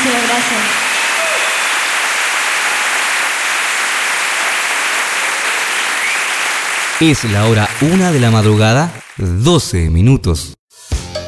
Muchísimas gracias. Es la hora 1 de la madrugada, 12 minutos.